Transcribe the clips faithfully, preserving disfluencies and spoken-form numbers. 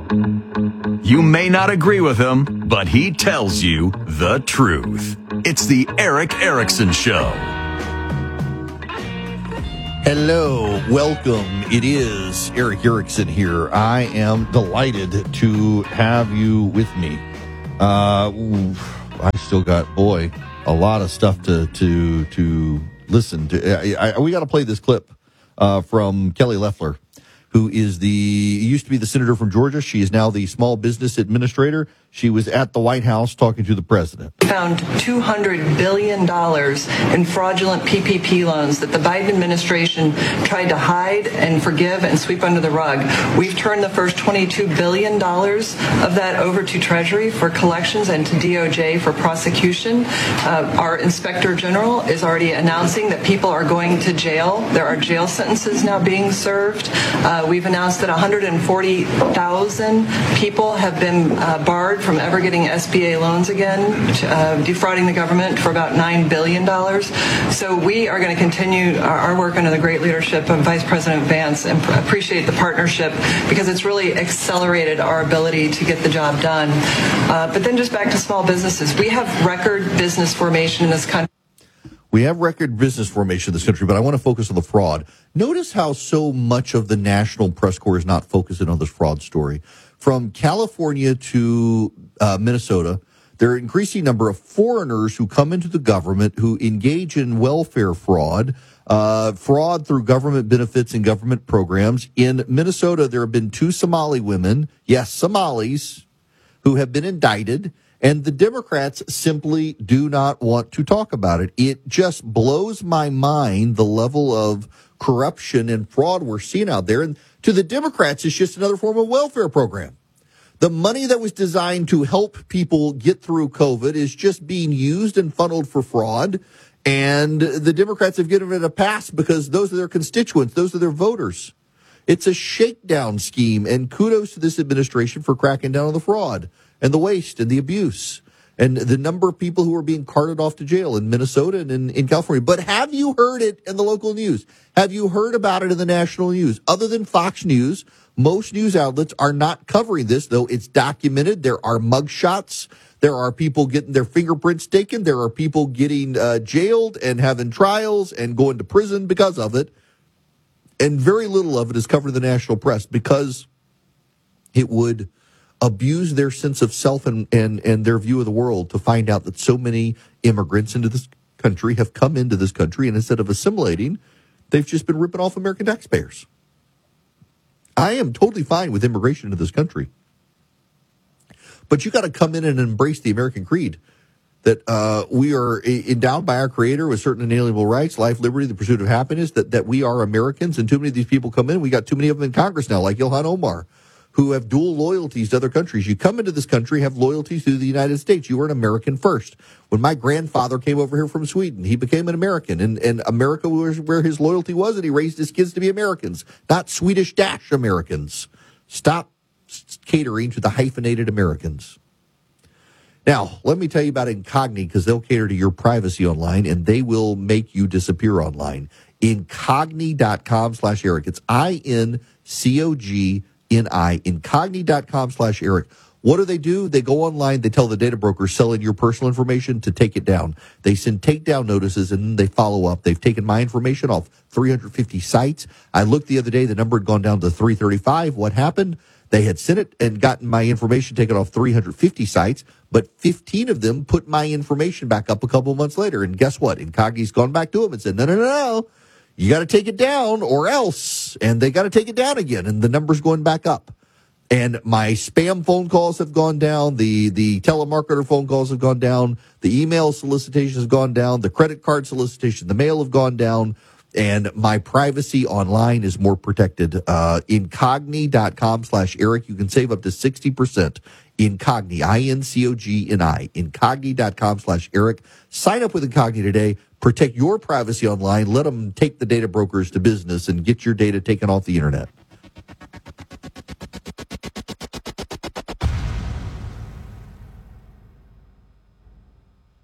You may not agree with him, but he tells you the truth. It's the Erick Erickson Show. Hello, welcome. It is Erick Erickson here. I am delighted to have you with me. Uh, I still got, boy, a lot of stuff to to to listen to. I, I, we got to play this clip uh, from Kelly Loeffler, who is the used to be the senator from Georgia. She is now the small business administrator. She was at the White House talking to the president. Found two hundred billion dollars in fraudulent P P P loans that the Biden administration tried to hide and forgive and sweep under the rug. We've turned the first twenty-two billion dollars of that over to Treasury for collections and to D O J for prosecution. Uh, our Inspector General is already announcing that people are going to jail. There are jail sentences now being served. Uh, we've announced that one hundred forty thousand people have been uh, barred from ever getting S B A loans again, uh, defrauding the government for about nine billion dollars. So we are going to continue our, our work under the great leadership of Vice President Vance and pr- appreciate the partnership because it's really accelerated our ability to get the job done. Uh, but then just back to small businesses. We have record business formation in this country. We have record business formation in this country, but I want to focus on the fraud. Notice how so much of the national press corps is not focusing on this fraud story. From California to uh, Minnesota, there are an increasing number of foreigners who come into the government who engage in welfare fraud, uh, fraud through government benefits and government programs. In Minnesota, there have been two Somali women, yes, Somalis, who have been indicted. And the Democrats simply do not want to talk about it. It just blows my mind, the level of corruption and fraud we're seeing out there. And to the Democrats, it's just another form of welfare program. The money that was designed to help people get through COVID is just being used and funneled for fraud. And the Democrats have given it a pass because those are their constituents. Those are their voters. It's a shakedown scheme. And kudos to this administration for cracking down on the fraud and the waste and the abuse and the number of people who are being carted off to jail in Minnesota and in, in California. But have you heard it in the local news? Have you heard about it in the national news? Other than Fox News, most news outlets are not covering this, though it's documented. There are mugshots. There are people getting their fingerprints taken. There are people getting uh, jailed and having trials and going to prison because of it. And very little of it is covered in the national press because it would abuse their sense of self and, and, and their view of the world to find out that so many immigrants into this country have come into this country, and instead of assimilating, they've just been ripping off American taxpayers. I am totally fine with immigration into this country. But you got to come in and embrace the American creed that uh, we are endowed by our Creator with certain inalienable rights, life, liberty, the pursuit of happiness, that, that we are Americans, and too many of these people come in. We got too many of them in Congress now, like Ilhan Omar, who have dual loyalties to other countries. You come into this country, have loyalties to the United States. You are an American first. When my grandfather came over here from Sweden, he became an American, and, and America was where his loyalty was, and he raised his kids to be Americans, not Swedish dash Americans. Stop catering to the hyphenated Americans. Now, let me tell you about Incogni, because they'll cater to your privacy online, and they will make you disappear online. Incogni.com slash Eric. It's I N C O G N I. Incogni.com slash Eric. What do they do? They go online, they tell the data brokers selling your personal information to take it down. They send takedown notices, and then they follow up. They've taken my information off three hundred fifty sites. I looked the other day, the number had gone down to three thirty-five. What happened? They had sent it and gotten my information taken off three hundred fifty sites, but fifteen of them put my information back up a couple of months later. And guess what? Incogni's gone back to them and said, no, no, no, no. You got to take it down or else. And they got to take it down again. And the number's going back up. And my spam phone calls have gone down. The, the telemarketer phone calls have gone down. The email solicitations have gone down. The credit card solicitation, the mail have gone down. And my privacy online is more protected. Uh, Incogni.com slash Eric. You can save up to sixty percent. Incogni, I N C O G N I. Incogni.com slash Eric. Sign up with Incogni today. Protect your privacy online. Let them take the data brokers to business and get your data taken off the internet.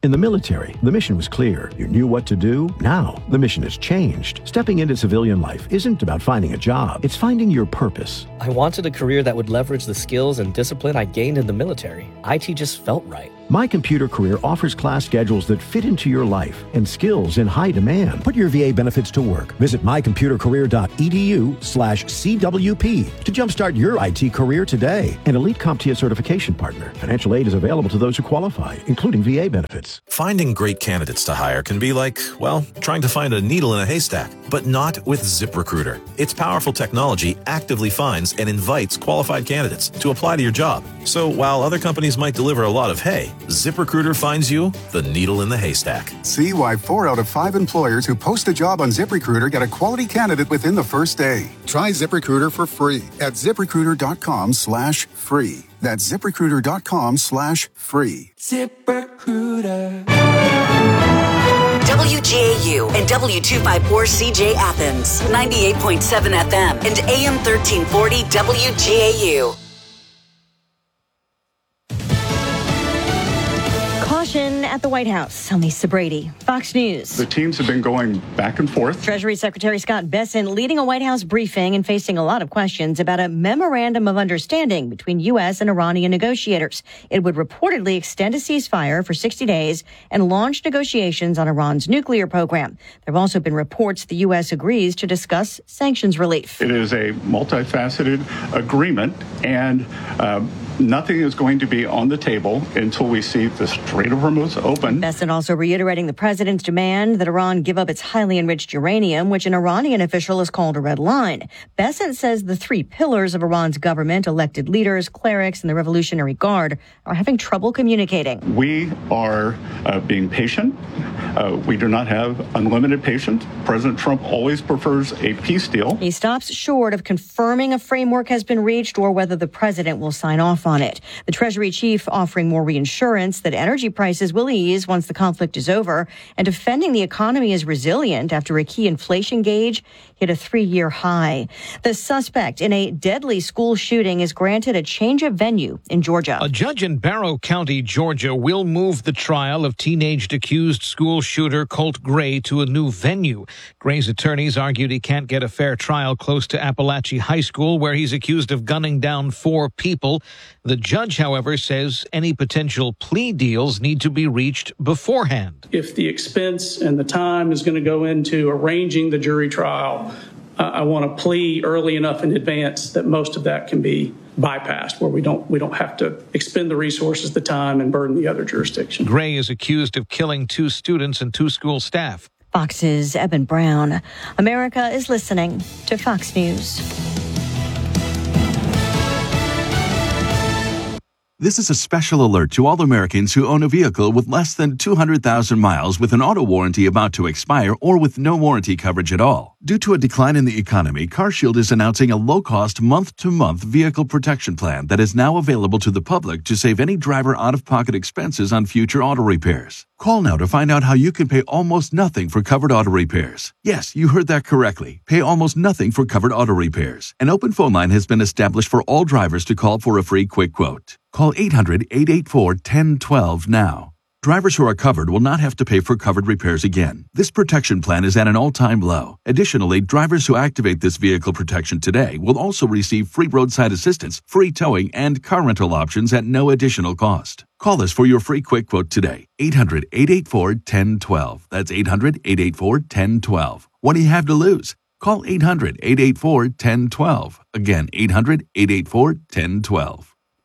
In the military, the mission was clear. You knew what to do. Now, the mission has changed. Stepping into civilian life isn't about finding a job. It's finding your purpose. I wanted a career that would leverage the skills and discipline I gained in the military. I T just felt right. My Computer Career offers class schedules that fit into your life and skills in high demand. Put your V A benefits to work. Visit mycomputercareer.edu slash CWP to jumpstart your I T career today. An Elite CompTIA certification partner. Financial aid is available to those who qualify, including V A benefits. Finding great candidates to hire can be like, well, trying to find a needle in a haystack, but not with ZipRecruiter. Its powerful technology actively finds and invites qualified candidates to apply to your job. So while other companies might deliver a lot of hay, ZipRecruiter finds you the needle in the haystack. See why four out of five employers who post a job on ZipRecruiter get a quality candidate within the first day. Try ZipRecruiter for free at ZipRecruiter.com slash free. That's ZipRecruiter.com slash free. ZipRecruiter. W G A U and W two fifty-four C J Athens, ninety-eight point seven F M and A M thirteen forty W G A U. Caution at the White House. I'm Lisa Brady, Fox News. The teams have been going back and forth. Treasury Secretary Scott Bessent leading a White House briefing and facing a lot of questions about a memorandum of understanding between U S and Iranian negotiators. It would reportedly extend a ceasefire for sixty days and launch negotiations on Iran's nuclear program. There have also been reports the U S agrees to discuss sanctions relief. It is a multifaceted agreement, and uh, nothing is going to be on the table until we see the Strait of Hormuz open. Bessent also reiterating the president's demand that Iran give up its highly enriched uranium, which an Iranian official has called a red line. Bessent says the three pillars of Iran's government, elected leaders, clerics, and the Revolutionary Guard, are having trouble communicating. We are uh, being patient. Uh, we do not have unlimited patience. President Trump always prefers a peace deal. He stops short of confirming a framework has been reached or whether the president will sign off on it. The Treasury chief offering more reassurance that energy prices will ease once the conflict is over, and defending the economy is resilient after a key inflation gauge hit a three-year high. The suspect in a deadly school shooting is granted a change of venue in Georgia. A judge in Barrow County, Georgia, will move the trial of teenage accused school shooter Colt Gray to a new venue. Gray's attorneys argued he can't get a fair trial close to Appalachia High School, where he's accused of gunning down four people. The judge, however, says any potential plea deals need to be reached beforehand. If the expense and the time is going to go into arranging the jury trial, uh, I want to plea early enough in advance that most of that can be bypassed, where we don't we don't have to expend the resources, the time, and burden the other jurisdiction. Gray is accused of killing two students and two school staff. Fox's Eben Brown. America is listening to Fox News. This is a special alert to all Americans who own a vehicle with less than two hundred thousand miles with an auto warranty about to expire or with no warranty coverage at all. Due to a decline in the economy, CarShield is announcing a low-cost month-to-month vehicle protection plan that is now available to the public to save any driver out-of-pocket expenses on future auto repairs. Call now to find out how you can pay almost nothing for covered auto repairs. Yes, you heard that correctly. Pay almost nothing for covered auto repairs. An open phone line has been established for all drivers to call for a free quick quote. Call eight hundred, eight eight four, one zero one two now. Drivers who are covered will not have to pay for covered repairs again. This protection plan is at an all-time low. Additionally, drivers who activate this vehicle protection today will also receive free roadside assistance, free towing, and car rental options at no additional cost. Call us for your free quick quote today. eight hundred, eight eight four, one zero one two. That's eight hundred, eight eight four, one zero one two. What do you have to lose? Call eight hundred, eight eight four, one zero one two. Again, eight hundred, eight eight four, one zero one two.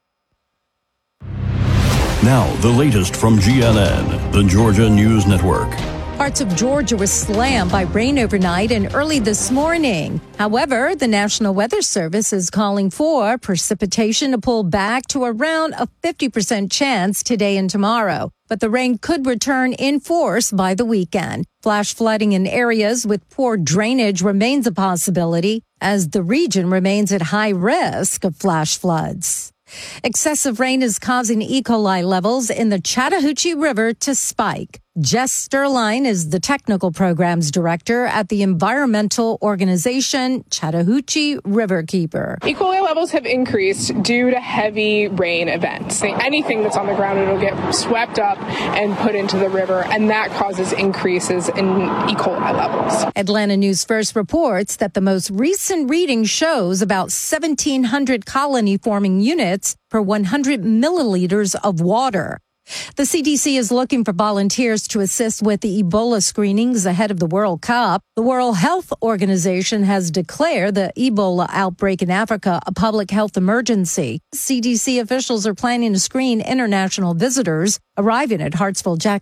Now, the latest from G N N, the Georgia News Network. Parts of Georgia were slammed by rain overnight and early this morning. However, the National Weather Service is calling for precipitation to pull back to around a fifty percent chance today and tomorrow. But the rain could return in force by the weekend. Flash flooding in areas with poor drainage remains a possibility, as the region remains at high risk of flash floods. Excessive rain is causing E. coli levels in the Chattahoochee River to spike. Jess Sterline is the technical programs director at the environmental organization Chattahoochee Riverkeeper. E. coli levels have increased due to heavy rain events. Anything that's on the ground, it'll get swept up and put into the river, and that causes increases in E. coli levels. Atlanta News First reports that the most recent reading shows about seventeen hundred colony-forming units per one hundred milliliters of water. The C D C is looking for volunteers to assist with the Ebola screenings ahead of the World Cup. The World Health Organization has declared the Ebola outbreak in Africa a public health emergency. C D C officials are planning to screen international visitors arriving at Hartsville Jack